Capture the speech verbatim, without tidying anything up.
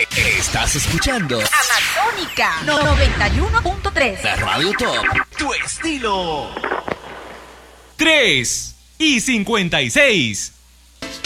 Estás escuchando Amazónica noventa y uno punto tres. La Radio Top. Tu estilo. tres y cincuenta y seis.